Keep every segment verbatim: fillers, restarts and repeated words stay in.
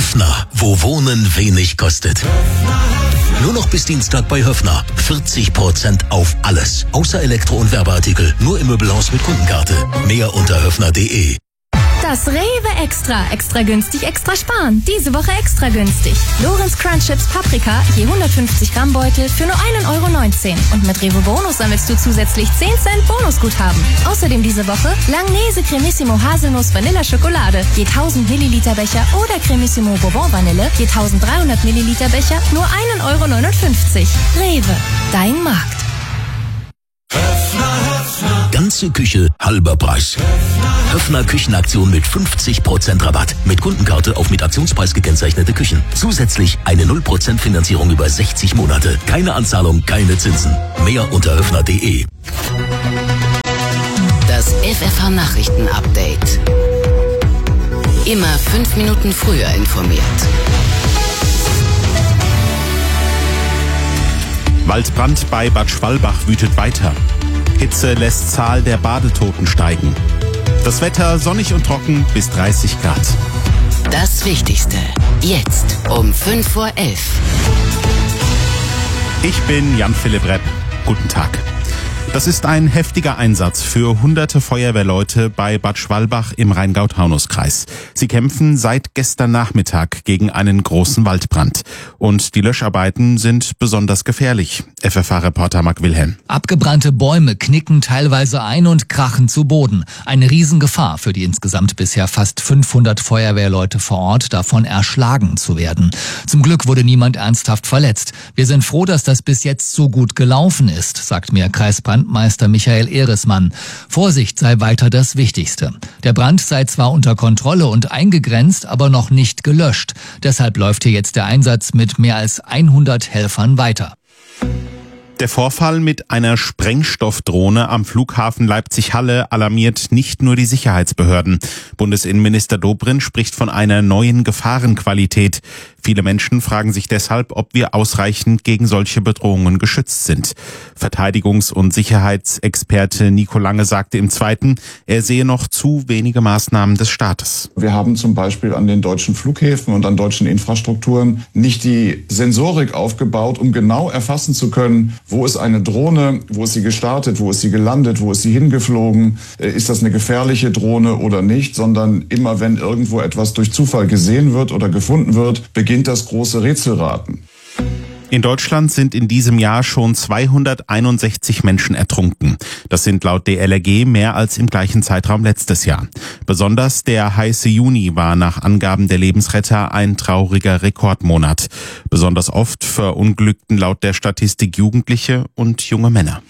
Höffner, wo Wohnen wenig kostet. Nur noch bis Dienstag bei Höffner. vierzig Prozent auf alles. Außer Elektro- und Werbeartikel. Nur im Möbelhaus mit Kundenkarte. Mehr unter höffner punkt de. Das Rewe Extra. Extra günstig, extra sparen. Diese Woche extra günstig. Lorenz Crunch Chips Paprika, je hundertfünfzig Gramm Beutel für nur ein Euro neunzehn. Und mit Rewe Bonus sammelst du zusätzlich zehn Cent Bonusguthaben. Außerdem diese Woche Langnese Cremissimo Haselnuss Vanilla Schokolade, je tausend Milliliter Becher oder Cremissimo Bourbon Vanille, je dreizehnhundert Milliliter Becher, nur ein Euro neunundfünfzig. Rewe, dein Markt. Ganze Küche, halber Preis. Höffner Küchenaktion mit fünfzig Prozent Rabatt. Mit Kundenkarte auf mit Aktionspreis gekennzeichnete Küchen. Zusätzlich eine null Prozent Finanzierung über sechzig Monate. Keine Anzahlung, keine Zinsen. Mehr unter höffner punkt de. Das F F H-Nachrichten-Update. Immer fünf Minuten früher informiert. Waldbrand bei Bad Schwalbach wütet weiter. Hitze lässt Zahl der Badetoten steigen. Das Wetter sonnig und trocken bis dreißig Grad. Das Wichtigste jetzt um fünf vor elf. Ich bin Jan-Philipp Repp. Guten Tag. Das ist ein heftiger Einsatz für hunderte Feuerwehrleute bei Bad Schwalbach im Rheingau-Taunus-Kreis. Sie kämpfen seit gestern Nachmittag gegen einen großen Waldbrand. Und die Löscharbeiten sind besonders gefährlich. F F H-Reporter Marc Wilhelm. Abgebrannte Bäume knicken teilweise ein und krachen zu Boden. Eine Riesengefahr für die insgesamt bisher fast fünfhundert Feuerwehrleute vor Ort, davon erschlagen zu werden. Zum Glück wurde niemand ernsthaft verletzt. Wir sind froh, dass das bis jetzt so gut gelaufen ist, sagt mir Kreisbrandmeister Michael Ehresmann. Vorsicht sei weiter das Wichtigste. Der Brand sei zwar unter Kontrolle und eingegrenzt, aber noch nicht gelöscht. Deshalb läuft hier jetzt der Einsatz mit mehr als hundert Helfern weiter. Der Vorfall mit einer Sprengstoffdrohne am Flughafen Leipzig-Halle alarmiert nicht nur die Sicherheitsbehörden. Bundesinnenminister Dobrindt spricht von einer neuen Gefahrenqualität. Viele Menschen fragen sich deshalb, ob wir ausreichend gegen solche Bedrohungen geschützt sind. Verteidigungs- und Sicherheitsexperte Nico Lange sagte im Zweiten, er sehe noch zu wenige Maßnahmen des Staates. Wir haben zum Beispiel an den deutschen Flughäfen und an deutschen Infrastrukturen nicht die Sensorik aufgebaut, um genau erfassen zu können, wo ist eine Drohne, wo ist sie gestartet, wo ist sie gelandet, wo ist sie hingeflogen, ist das eine gefährliche Drohne oder nicht, sondern immer wenn irgendwo etwas durch Zufall gesehen wird oder gefunden wird, beginnt das große Rätselraten. In Deutschland sind in diesem Jahr schon zweihunderteinundsechzig Menschen ertrunken. Das sind laut D L R G mehr als im gleichen Zeitraum letztes Jahr. Besonders der heiße Juni war nach Angaben der Lebensretter ein trauriger Rekordmonat. Besonders oft verunglückten laut der Statistik Jugendliche und junge Männer.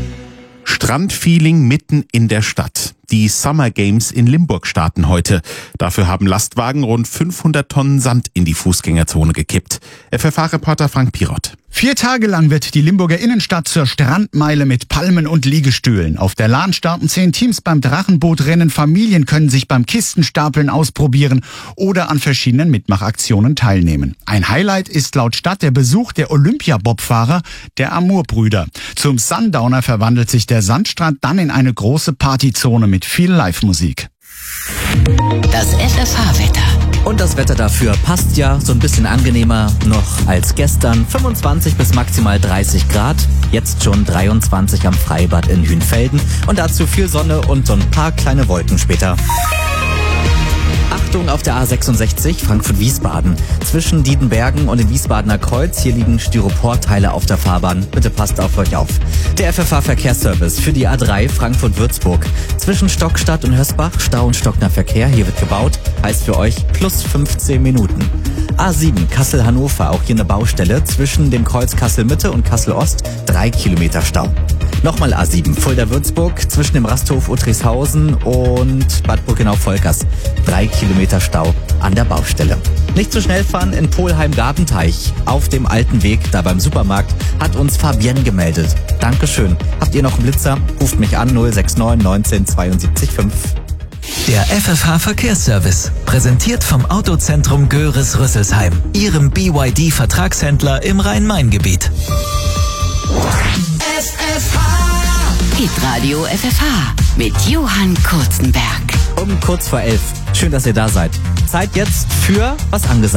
Strandfeeling mitten in der Stadt. Die Summer Games in Limburg starten heute. Dafür haben Lastwagen rund fünfhundert Tonnen Sand in die Fußgängerzone gekippt. F F H-Reporter Frank Pirot. Vier Tage lang wird die Limburger Innenstadt zur Strandmeile mit Palmen und Liegestühlen. Auf der Lahn starten zehn Teams beim Drachenbootrennen. Familien können sich beim Kistenstapeln ausprobieren oder an verschiedenen Mitmachaktionen teilnehmen. Ein Highlight ist laut Stadt der Besuch der Olympia-Bobfahrer, der Amur-Brüder. Zum Sundowner verwandelt sich der Sandstrand dann in eine große Partyzone mit viel Live-Musik. Das F F H-Wetter. Und das Wetter dafür passt ja so ein bisschen angenehmer noch als gestern. fünfundzwanzig bis maximal dreißig Grad. Jetzt schon dreiundzwanzig am Freibad in Hünfelden. Und dazu viel Sonne und so ein paar kleine Wolken später. Achtung auf der A sechsundsechzig Frankfurt-Wiesbaden. Zwischen Diedenbergen und dem Wiesbadener Kreuz. Hier liegen Styroporteile auf der Fahrbahn. Bitte passt auf euch auf. Der F F H-Verkehrsservice für die A drei Frankfurt-Würzburg. Zwischen Stockstadt und Hösbach Stau und stockender Verkehr. Hier wird gebaut. Heißt für euch plus fünfzehn Minuten. A sieben Kassel-Hannover. Auch hier eine Baustelle. Zwischen dem Kreuz Kassel-Mitte und Kassel-Ost. Drei Kilometer Stau. Nochmal A sieben Fulda-Würzburg. Zwischen dem Rasthof Uttrichshausen und Bad Burgenau-Volkers. Drei Kilometer Stau an der Baustelle. Nicht zu schnell fahren in Polheim-Gartenteich. Auf dem alten Weg, da beim Supermarkt, hat uns Fabienne gemeldet. Dankeschön. Habt ihr noch einen Blitzer? Ruft mich an null sechs neun neunzehn zweiundsiebzig fünf. Der F F H-Verkehrsservice, präsentiert vom Autozentrum Göres-Rüsselsheim, Ihrem B Y D-Vertragshändler im Rhein-Main-Gebiet. F F H. Hitradio F F H mit Johann Kurzenberg. Um kurz vor elf. Schön, dass ihr da seid. Zeit jetzt für was angesagt.